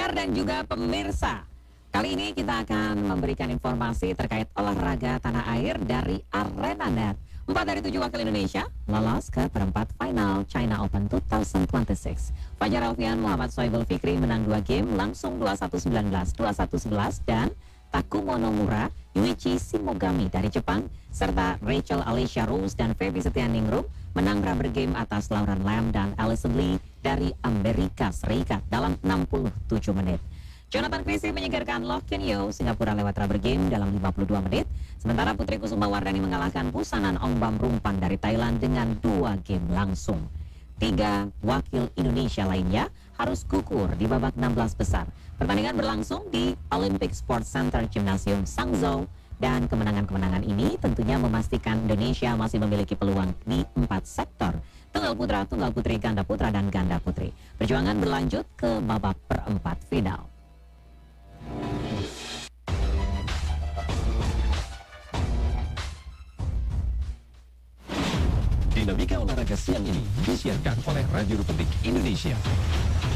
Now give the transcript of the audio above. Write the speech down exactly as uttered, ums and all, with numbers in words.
Pendengar dan juga pemirsa, kali ini kita akan memberikan informasi terkait olahraga tanah air dari ArenaNet. Empat dari tujuh wakil Indonesia lolos ke perempat final China Open dua ribu dua puluh enam. Fajar Alfian Muhammad Soebul Fikri menang dua game langsung dua puluh satu sembilan belas, dua puluh satu sebelas dan Takumo Nomura, Yuichi Shimogami dari Jepang, serta Rachel Alicia Rose dan Feby Setianingrum menang rubber game atas Lauren Lam dan Alison Lee dari Amerika Serikat dalam enam puluh tujuh menit. Jonathan Christie menyingkirkan Loh Kin Yew Singapura lewat rubber game dalam lima puluh dua menit, sementara Putri Kusuma Wardani mengalahkan Busanan Ongbam Rumpang dari Thailand dengan dua game langsung. Tiga wakil Indonesia lainnya harus gugur di babak enam belas besar. Pertandingan berlangsung di Olympic Sports Center Gymnasium Hangzhou, dan kemenangan-kemenangan ini tentunya memastikan Indonesia masih memiliki peluang di empat sektor: tunggal putra, tunggal putri, ganda putra, dan ganda putri. Perjuangan berlanjut ke babak perempat final. Dinamika olahraga siang ini disiarkan oleh Radio Republik Indonesia.